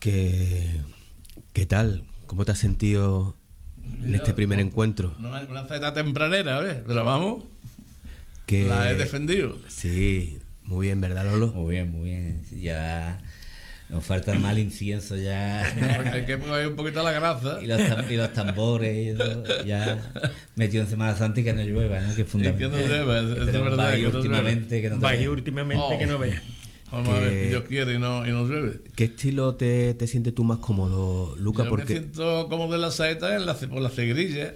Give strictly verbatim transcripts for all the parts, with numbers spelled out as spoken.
¿Qué, qué tal? ¿Cómo te has sentido en este primer no, encuentro? No es una zeta tempranera, ¿ves? Pero vamos, Que, la he defendido. Sí, muy bien, ¿verdad, Lolo? Muy bien, muy bien. Ya nos falta más el incienso ya. Hay que poner un poquito la grasa. Y los, tam- y los tambores, y todo, ya metido en Semana Santa y que no llueva, ¿no? Que es Y que fundamental. no llueva, eso es Pero verdad. va que ahí no llueva. últimamente que no te Vaya vea. últimamente Oh. que no veas. Vamos a ver Que- si Dios quiere y no, y no llueve. ¿Qué estilo te, te sientes tú más cómodo, Luca? Yo Porque me siento cómodo en la saeta en la, por las cegrillas,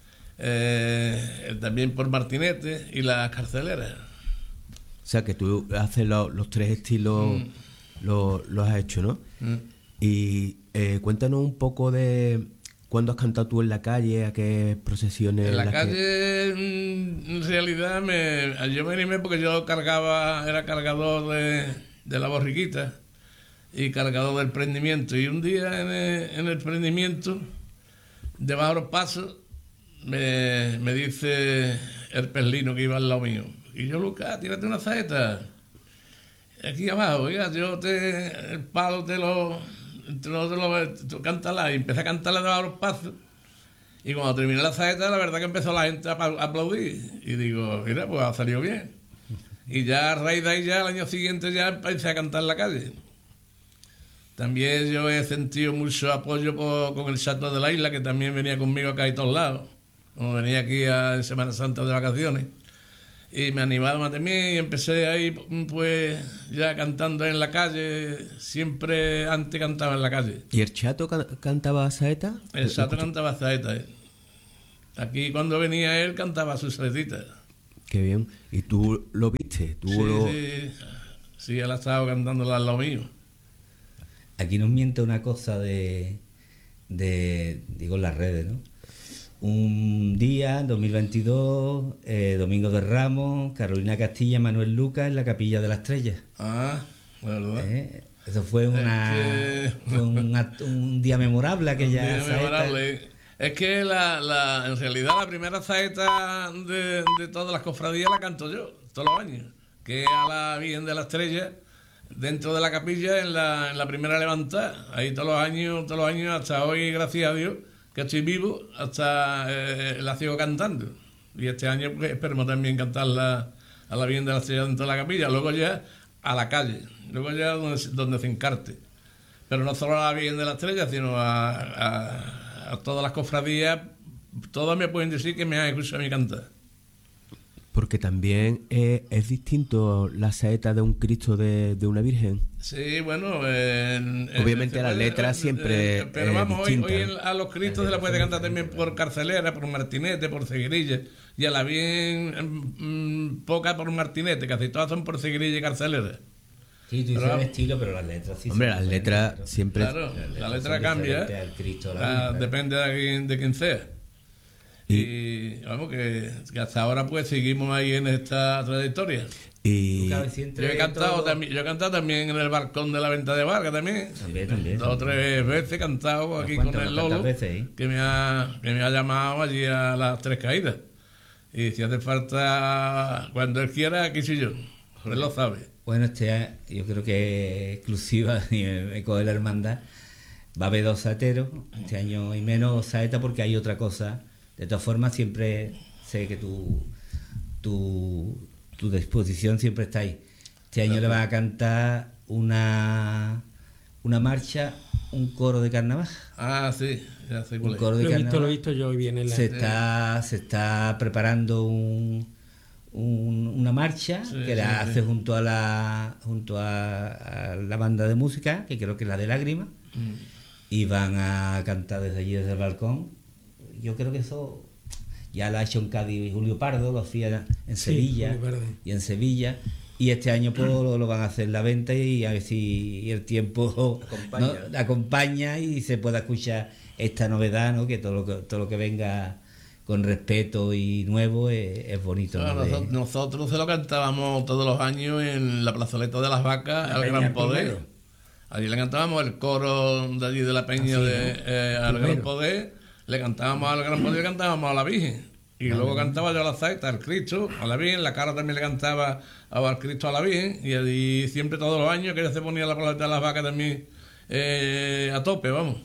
eh, también por martinete y las carceleras. o sea, que tú haces lo- los tres estilos, lo- los has hecho, ¿no? Mm. Y eh, cuéntanos un poco de cuándo has cantado tú en la calle, a qué procesiones. En la las que- calle, mm, en realidad, me, yo me animé porque yo cargaba, era cargador de, de la borriquita y cargador del prendimiento. Y un día en el, en el prendimiento, debajo de los pasos, me, me dice el perlino que iba al lado mío. Y yo, Lucas, tírate una saeta. Aquí abajo, oiga, yo te, el palo te lo, te lo, te lo tú cántala. Y empecé a cantarla debajo de los pasos. Y cuando terminé la saeta, la verdad que empezó la gente a apla- a aplaudir. Y digo, mira, pues ha salido bien. Y ya a raíz de ahí, ya al año siguiente, ya empecé a cantar en la calle. También yo he sentido mucho apoyo por- con el Chato de la Isla, que también venía conmigo acá y todos lados. Como venía aquí a, en Semana Santa de vacaciones. Y me animaba también y empecé ahí, pues, ya cantando en la calle. Siempre antes cantaba en la calle. ¿Y el Chato can- cantaba saeta? El Chato cantaba saeta, ¿eh? Aquí cuando venía él cantaba sus saetitas. Qué bien. ¿Y tú lo viste? ¿Tú Sí, lo... sí, sí, él ha estado cantándola al lado mío. Aquí nos miente una cosa de, de digo en las redes, ¿no? Un día, dos mil veintidós, eh, Domingo de Ramos, Carolina Castilla, Manuel Lucas en la Capilla de la Estrella. Ah, verdad. ¿Eh? Eso fue una Es que- fue un, act- un día memorable aquella Día saeta. memorable. Es que la, la, en realidad la primera saeta de, de todas las cofradías la canto yo, todos los años. Que es a la Virgen de la Estrella, dentro de la capilla, en la, en la primera levantada. Ahí todos los años, todos los años, hasta hoy, gracias a Dios, que estoy vivo, hasta eh, la sigo cantando. Y este año pues, esperemos también cantarla a la Virgen de la Estrella dentro de la capilla. Luego ya a la calle, luego ya donde, se- donde se encarte. Pero no solo a la Virgen de la Estrella, sino a, a, a todas las cofradías. Todas me pueden decir que me han escuchado a mí cantar. Porque también eh, es distinto la saeta de un Cristo de, de una Virgen. Sí, bueno... eh, eh, Obviamente se la puede- letra siempre eh, Pero es vamos, hoy, distinta, hoy ¿no? en- a los Cristos se la puede cantar también por carcelera, por martinete, por seguirilla. Y a la bien mm, poca por martinete, casi todas son por seguirilla y carcelera. Sí, tú dices Pero- el estilo, pero las letras sí. Hombre, son las diferentes, letras claro. siempre... Claro, Las la letras letra son cambia, diferentes ¿eh? al Cristo, la Ah, Virgen. depende de quién, de quién sea. Y vamos, que, que hasta ahora pues seguimos ahí en esta trayectoria. Y, Tú cabes entre Yo he cantado todo- también, yo he cantado también en el balcón de la venta de Vargas también. También, también. Dos o tres veces he cantado Unas aquí cuantas, con el unas cuantas Lolo, veces, ¿eh? que me ha, que me ha llamado allí a las tres caídas. Y si hace falta, cuando él quiera, aquí soy yo. Él lo sabe. Bueno, este año, yo creo que es exclusiva y me coge la hermandad. Va a haber dos saeteros, este año y menos saeta porque hay otra cosa. De todas formas, siempre sé que tu, tu, tu disposición siempre está ahí. Este año le van a cantar una, una marcha, un coro de carnaval. Ah, sí, ya sé Un cuál es. coro de Lo he visto, carnaval. lo he visto yo y viene en la... Se está, se está preparando un, un- una marcha Sí, que sí, la sí. hace junto a la junto a, a la banda de música, que creo que es la de Lágrimas, Mm. y van a cantar desde allí, desde el balcón. Yo creo que eso ya lo ha hecho en Cádiz Julio Pardo, lo hacía en Sí, Sevilla Julio Pardo. y en Sevilla. Y este año pues, lo, lo van a hacer en la venta y a ver si el tiempo Acompaña. ¿no? acompaña y se pueda escuchar esta novedad, ¿no? Que todo lo que todo lo que venga con respeto y nuevo es, es bonito. Ah, ¿no? De- nosotros, nosotros se lo cantábamos todos los años en la plazoleta de las vacas, La al Peña Gran Poder. Primero. Allí le cantábamos el coro de allí de la Peña Así, de, ¿no? eh, al Primero. Gran Poder, le cantábamos al Gran Poder y le cantábamos a la Virgen. Y luego cantaba yo a la saeta, al Cristo, a la Virgen, la cara también le cantaba al Cristo, a la Virgen, y allí siempre todos los años que ella se ponía la plata de las vacas también eh, a tope, vamos.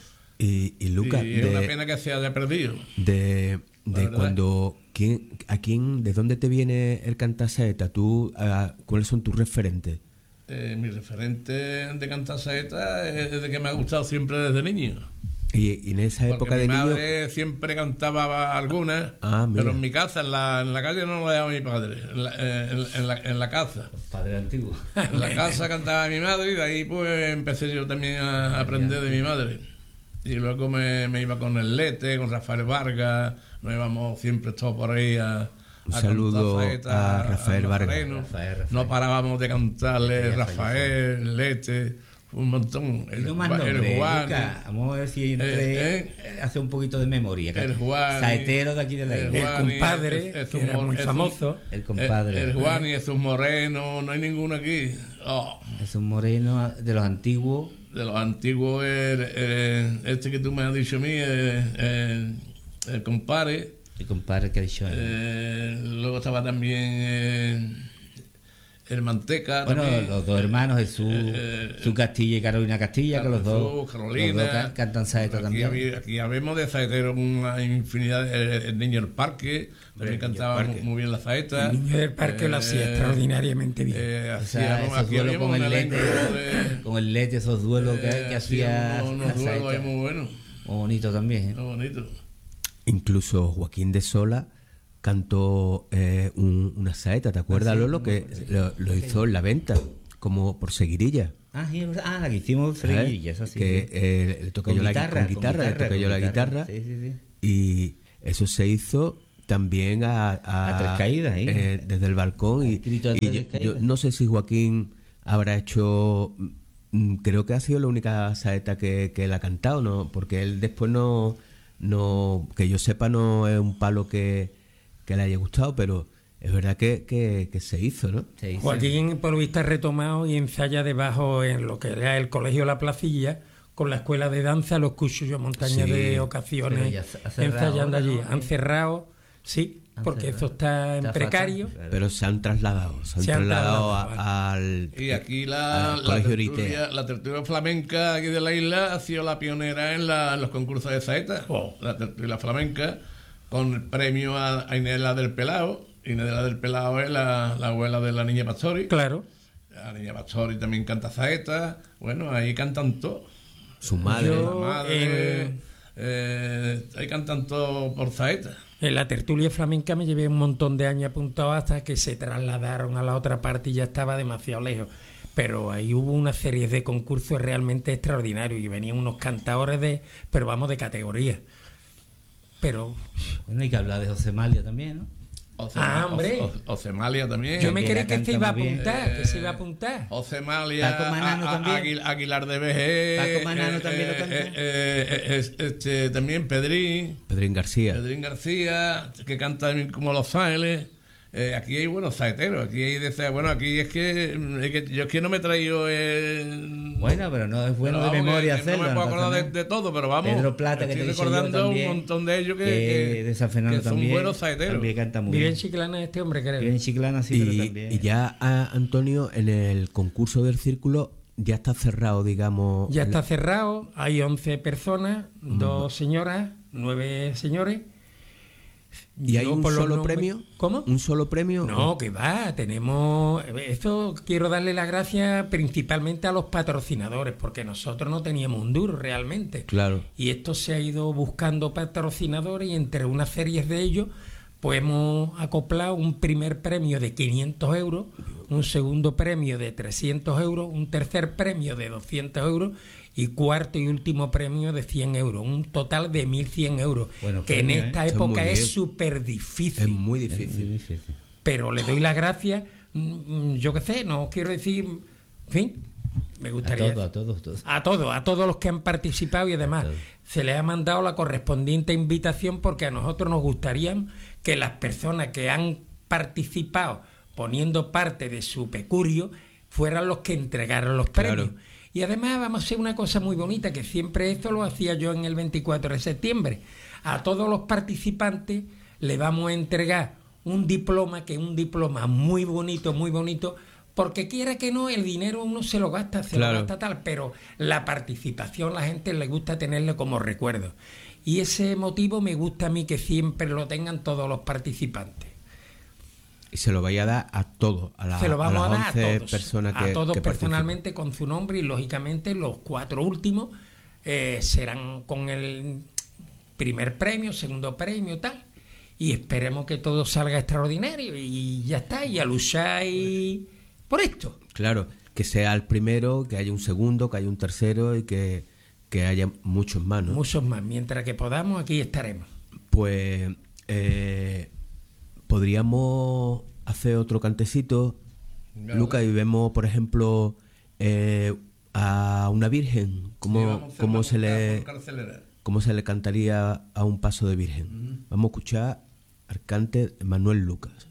Y, y Lucas, y es una pena que se haya perdido. De, de cuando... ¿quién, ¿A quién, de dónde te viene el cantar saeta? ¿Tú, a, ¿Cuáles son tus referentes? Eh, mi referente de cantar saeta es de que me ha gustado siempre desde niño. Y, y en esa época Porque de mi niño... madre siempre cantaba algunas, Ah, pero en mi casa, en la, en la calle no lo dejaba mi padre, en la, en, en la, en la casa. Padre antiguo. En la casa cantaba mi madre y de ahí pues empecé yo también a aprender de mi madre. Y luego me, me iba con el Lete, con Rafael Vargas, nos íbamos siempre todos por ahí a... Un saludo a Rafael Vargas. Rafael, Rafael. No parábamos de cantarle Rafael, Lete, un montón. El, el, más el nombre, Juan. Luca, vamos a ver si entre, eh, eh, hace un poquito de memoria. El Juan. Saetero de aquí de la isla. El compadre, es, es un, que era muy famoso. El compadre. El, el Juan y Jesús Moreno, no hay ninguno aquí. Oh. Jesús Moreno, de los antiguos. De los antiguos, el, el, este que tú me has dicho a mí, el, el, el compadre. El compadre que ha dicho. Eh, luego estaba también el, el Manteca. Bueno, también. Los dos hermanos, Jesús eh, Su Castilla y Carolina Castilla, que los dos, Carolina, los dos can, cantan saeta aquí también. Había, aquí habemos de saeteros una infinidad. El, el Niño del Parque también cantaba muy, muy bien la saeta. El Niño del Parque eh, lo hacía extraordinariamente bien. Eh, o sea, hacía, esos duelos con el Lete, de, con el Lete, esos duelos que, eh, que hacía. Unos, unos duelos ahí muy buenos. Muy bonito también. ¿eh? Muy bonito. Incluso Joaquín de Sola cantó eh, un, una saeta, ¿te acuerdas, ¿Ah, sí? Lolo? Que lo, lo hizo en la venta, como por seguirilla. Ah, sí, ah, la que hicimos seguirilla, eso sí. Que eh, le toqué yo la guitarra, con guitarra, le toqué yo la guitarra. Sí, sí, sí. Y eso se hizo también a, a, a tres caídas, ¿eh? Eh, desde el balcón. Y, y yo, yo no sé si Joaquín habrá hecho... Creo que ha sido la única saeta que, que él ha cantado, ¿no? Porque él después no... no que yo sepa no es un palo que, que le haya gustado, pero es verdad que, que, que se hizo, ¿no? Se hizo. Joaquín por lo visto ha retomado y ensaya debajo en lo que era el Colegio La Placilla con la escuela de danza, los Cuchillos Montañas sí, de ocasiones ensayando allí. ¿No? Han cerrado, sí, han porque cerrado. Eso está en está precario. Fatal, pero se han trasladado, se han, se han trasladado, trasladado a, al y aquí la, la, tertulia, la tertulia flamenca aquí de la isla ha sido la pionera en, la, en los concursos de saeta. Oh. La tertulia flamenca con el premio a, a Inés del Pelao. Inés del Pelao es la, la abuela de la niña Pastori. Claro. La niña Pastori también canta saeta. Bueno, ahí cantan todos. Su madre. Yo, la madre eh, eh, ahí cantan todos por saeta. En la tertulia flamenca me llevé un montón de años apuntado hasta que se trasladaron a la otra parte y ya estaba demasiado lejos. Pero ahí hubo una serie de concursos realmente extraordinarios y venían unos cantadores de, pero vamos, de categoría. Pero bueno, hay que hablar de José Malia también, ¿no? Ocemalia, ah, hombre. Ocemalia también. Yo me creí que se iba a apuntar, eh, que se iba a apuntar. Ocemalia, Aguilar, Aguilar de Vejez. Paco Manano eh, también lo canta. Eh, eh, este, también Pedrín. Pedrín García. Pedrín García, que canta como Los Ángeles. Eh, aquí hay buenos saeteros, aquí hay de, bueno, aquí es que, es que yo es que no me he traído el... Bueno, pero no es bueno de vamos, memoria que, hacerlo. No me puedo acordar de, de todo, pero vamos. Pedro Plata, estoy que te recordando también, un montón de ellos que, que, de San Fernando que son también, buenos saeteros. También canta muy bien. Bien Chiclana este hombre, creo. Bien Chiclana, sí, y, pero también. Y ya, a Antonio, en el concurso del círculo ya está cerrado, digamos. Ya está cerrado, hay once personas, mm. dos señoras, nueve señores. ¿Y hay un solo premio? ¿Cómo? ¿Un solo premio? No, que va, tenemos... Esto quiero darle las gracias principalmente a los patrocinadores, porque nosotros no teníamos un duro realmente. Claro. Y esto se ha ido buscando patrocinadores y entre unas series de ellos pues hemos acoplado un primer premio de quinientos euros, un segundo premio de trescientos euros, un tercer premio de doscientos euros y cuarto y último premio de cien euros, un total de mil cien euros, bueno, que premio, en esta ¿eh? época es súper difícil. Es muy difícil. Es muy difícil. Pero le doy las gracias, yo qué sé, no quiero decir, en fin, me gustaría... A todos, a todos, todos. A todos, a todos los que han participado y además se les ha mandado la correspondiente invitación porque a nosotros nos gustaría que las personas que han participado poniendo parte de su pecurio fueran los que entregaran los premios. Claro. Y además vamos a hacer una cosa muy bonita, que siempre esto lo hacía yo en el veinticuatro de septiembre. A todos los participantes le vamos a entregar un diploma, que es un diploma muy bonito, muy bonito, Porque quiera que no, el dinero uno se lo gasta, se Claro. lo gasta tal, pero la participación la gente le gusta tenerle como recuerdo. Y ese motivo me gusta a mí que siempre lo tengan todos los participantes. Y se lo vaya a dar a todos, a, la, Se lo vamos a a, las dar once a todos, personas que a todos que personalmente con su nombre, y lógicamente los cuatro últimos eh, serán con el primer premio, segundo premio, tal. Y esperemos que todo salga extraordinario y ya está, y a luchar y por esto. participan. Claro, que sea el primero, que haya un segundo, que haya un tercero y que, que haya muchos más, ¿no? Muchos más. Mientras que podamos, aquí estaremos. Pues eh, podríamos hacer otro cantecito, Vale. Lucas, y vemos, por ejemplo, eh, a una virgen, Sí, cómo, vamos a hacer cómo la se le por carcelera. cómo se le cantaría a un paso de virgen. Vamos a escuchar al cante de Manuel Lucas.